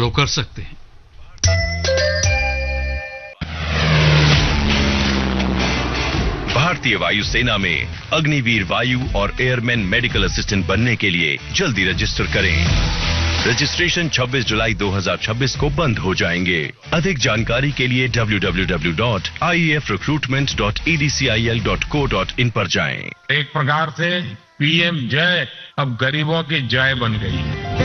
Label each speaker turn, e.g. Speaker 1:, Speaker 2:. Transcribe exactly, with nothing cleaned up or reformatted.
Speaker 1: Follow कर सकते हैं।
Speaker 2: भारतीय वायुसेना में अग्निवीर वायु और एयरमैन मेडिकल असिस्टेंट बनने के लिए जल्दी रजिस्टर करें। रजिस्ट्रेशन छब्बीस जुलाई दो हज़ार छब्बीस को बंद हो जाएंगे। अधिक जानकारी के लिए W W W dot I A F recruitment dot E D C I L dot co dot in पर जाएं।
Speaker 3: एक प्रकार से पीएम जय अब गरीबों की जय बन गई है।